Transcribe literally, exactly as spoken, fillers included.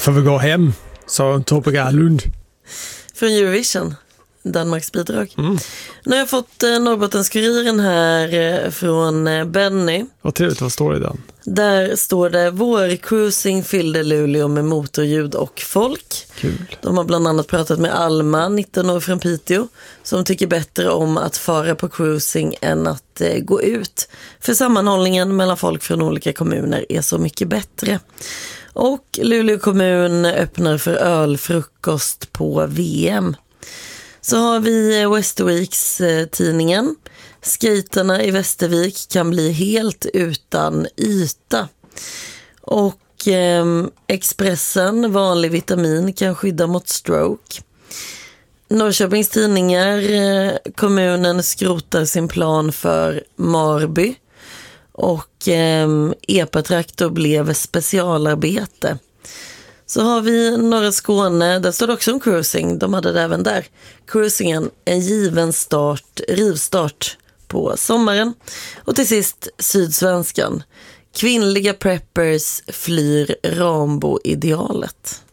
Får vi gå hem, sa Tobbe Garlund. Från Eurovision, Danmarks bidrag. Mm. Nu har jag fått eh, Norrbottenskuriren här eh, från eh, Benny. Vad trevligt, vad står det i den? Där står det: vårcruising fyllde Luleå med motorljud och folk. Kul. De har bland annat pratat med Alma, nitton år från Piteå, som tycker bättre om att fara på cruising än att eh, gå ut. För sammanhållningen mellan folk från olika kommuner är så mycket bättre. Och Luleå kommun öppnar för ölfrukost på V M. Så har vi Västerviks-tidningen. Skaterna i Västervik kan bli helt utan yta. Och eh, Expressen, vanlig vitamin kan skydda mot stroke. Norrköpings tidningar, eh, kommunen skrotar sin plan för Marby. Och eh, Epa-traktor blev specialarbete. Så har vi norra Skåne, där står det också om cruising. De hade det även där. Cruisingen, en given start, rivstart på sommaren. Och till sist Sydsvenskan. Kvinnliga preppers flyr Rambo-idealet.